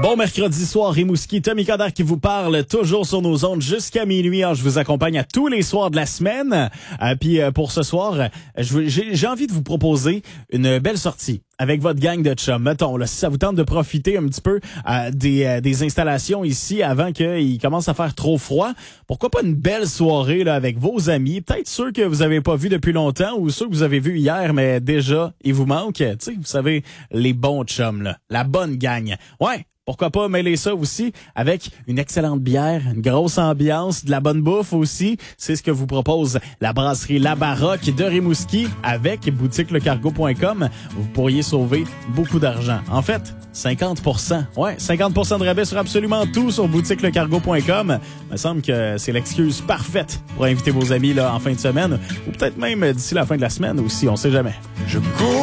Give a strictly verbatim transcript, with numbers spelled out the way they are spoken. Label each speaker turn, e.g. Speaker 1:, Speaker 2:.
Speaker 1: Bon mercredi soir, Rimouski, Tommy Coderre qui vous parle, toujours sur nos ondes jusqu'à minuit. Je vous accompagne à tous les soirs de la semaine. Euh, Puis euh, pour ce soir, je, j'ai, j'ai envie de vous proposer une belle sortie avec votre gang de chums. Mettons, là, si ça vous tente de profiter un petit peu euh, des, euh, des installations ici avant qu'il commence à faire trop froid, pourquoi pas une belle soirée là avec vos amis, peut-être ceux que vous avez pas vus depuis longtemps ou ceux que vous avez vus hier, mais déjà, ils vous manquent. Tu sais, vous savez, les bons chums, là, la bonne gang. Ouais. Pourquoi pas mêler ça aussi avec une excellente bière, une grosse ambiance, de la bonne bouffe aussi. C'est ce que vous propose la brasserie La Baroque de Rimouski avec boutique le cargo point com. Vous pourriez sauver beaucoup d'argent. En fait, cinquante pour cent. Ouais, cinquante pour cent de rabais sur absolument tout sur boutique le cargo point com. Il me semble que c'est l'excuse parfaite pour inviter vos amis là en fin de semaine ou peut-être même d'ici la fin de la semaine aussi, on sait jamais.
Speaker 2: Je cours